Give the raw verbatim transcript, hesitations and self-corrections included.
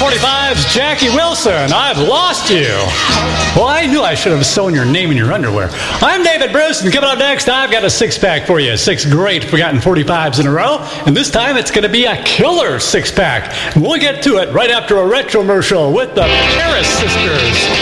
forty-five's Jackie Wilson. I've lost you. Well, I knew I should have sewn your name in your underwear. I'm David Bruce, and coming up next, I've got a six-pack for you. Six great forgotten forty-fives in a row, and this time it's going to be a killer six-pack. We'll get to it right after a retromercial with the Paris Sisters.